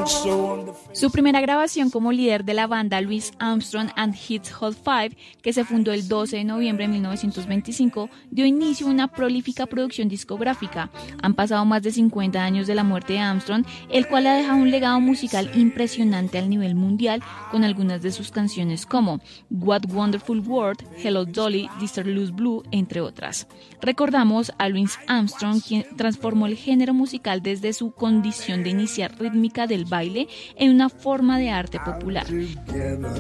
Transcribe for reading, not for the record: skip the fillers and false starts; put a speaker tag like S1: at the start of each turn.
S1: Su primera grabación como líder de la banda Louis Armstrong and His Hot Five, que se fundó el 12 de noviembre de 1925, dio inicio a una prolífica producción discográfica. Han pasado más de 50 años de la muerte de Armstrong, el cual ha dejado un legado musical impresionante al nivel mundial, con algunas de sus canciones como What Wonderful World, Hello Dolly, This Loose Blue, entre otras. Recordamos a Louis Armstrong, quien transformó el género musical desde su condición de iniciar rítmica del baile en una forma de arte popular.